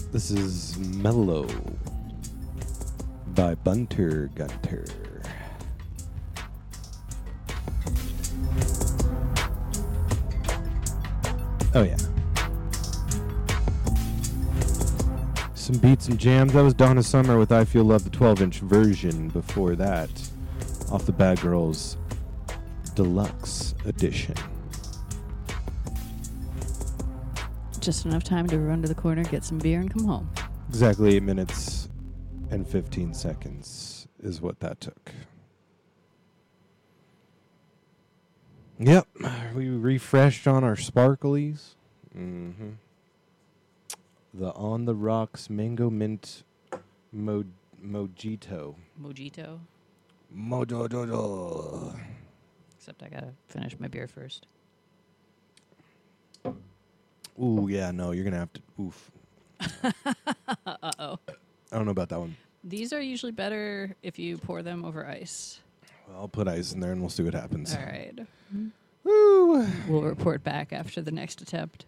This is Mellow by Bunter Gunter. Oh yeah. Some beats and jams. That was Donna Summer with I Feel Love, the 12-inch version. Before that, off the Bad Girls Deluxe Edition. Just enough time to run to the corner, get some beer, and come home. Exactly 8 minutes and 15 seconds is what that took. Yep, we refreshed on our sparklies. Mm-hmm. The On the Rocks Mango Mint Mojito. Mojito. Mojito. Except I gotta finish my beer first. Ooh, yeah, no, you're going to have to. Oof. Uh-oh. I don't know about that one. These are usually better if you pour them over ice. Well, I'll put ice in there and we'll see what happens. All right. Woo! We'll report back after the next attempt.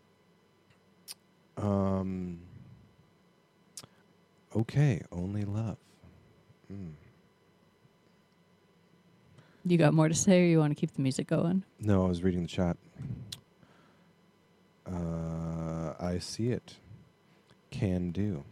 Okay, Only Love. You got more to say, or you want to keep the music going? No, I was reading the chat. I see it. Can do.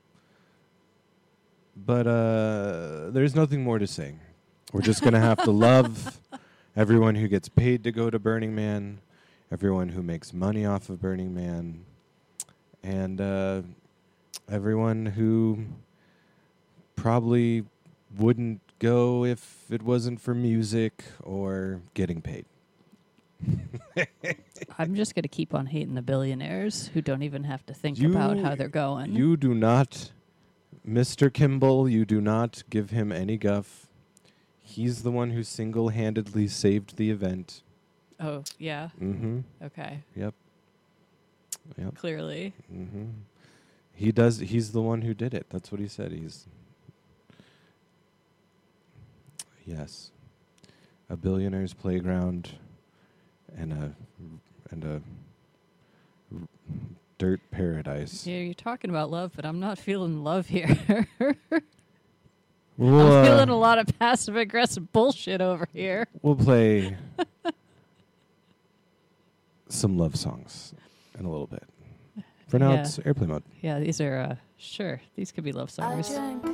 But there's nothing more to say. We're just going to have to love everyone who gets paid to go to Burning Man, everyone who makes money off of Burning Man, and everyone who probably wouldn't go if it wasn't for music or getting paid. I'm just going to keep on hating the billionaires who don't even have to think about how they're going. You do not, Mr. Kimball, you do not give him any guff. He's the one who single-handedly saved the event. Oh, yeah? Mm-hmm. Okay. Yep. Clearly. Mm-hmm. He's the one who did it. That's what he said. Yes. A billionaire's playground and a dirt paradise. Yeah, you're talking about love, but I'm not feeling love here. We'll, I'm feeling a lot of passive-aggressive bullshit over here. We'll play some love songs in a little bit. For now, it's airplane mode. Yeah, these are, sure, these could be love songs.